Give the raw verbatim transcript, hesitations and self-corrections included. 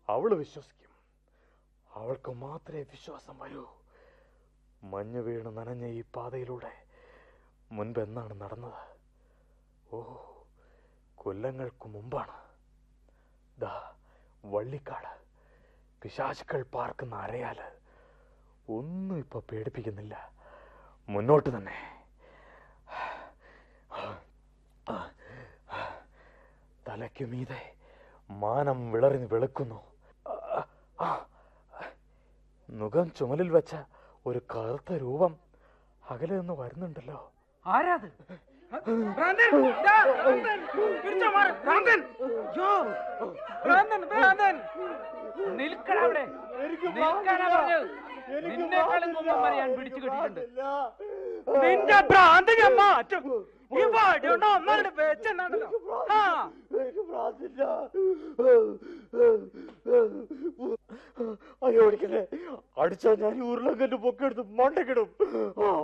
അവള് വിശ്വസിക്കും. അവൾക്ക് മാത്രമേ വിശ്വാസം വരൂ. മഞ്ഞ് വീണ് നനഞ്ഞ ഈ പാതയിലൂടെ മുൻപ് എന്നാണ് നടന്നത്? ഓ, കൊല്ലങ്ങൾക്ക് മുമ്പാണ്. ദാ വള്ളിക്കാട്, പിശാചുക്കൾ പാർക്കുന്ന അരയാല്. ഒന്നും ഇപ്പൊ പേടിപ്പിക്കുന്നില്ല. മുന്നോട്ട് തന്നെ. തലയ്ക്കു മീതെ മാനം വിളറിന് വെളുക്കുന്നു. മുഖം ചുമലിൽ വെച്ച ഒരു കറുത്ത രൂപം അകലെ നിന്ന് വരുന്നുണ്ടല്ലോ. ആരാത്? നിൽക്കണവിടെ. നിൽക്കാനാ പറഞ്ഞത്. നിന്നെക്കാളും മുമ്പ് പറയാൻ പിടിച്ചു കിട്ടിയിട്ടുണ്ട്. നിന്റെ ഭ്രാന്ത് ഞാൻ മാറ്റും. ഈ വാടിയുണ്ടോ ഒന്നാളുടെ വെച്ചെന്നാണല്ലോ. അയ്യോ, അടിക്കല്ലേ. അടിച്ചാ ഞാൻ ഉരുളങ്കല്ല് പൊക്കെടുത്ത് മണ്ടക്കിടും.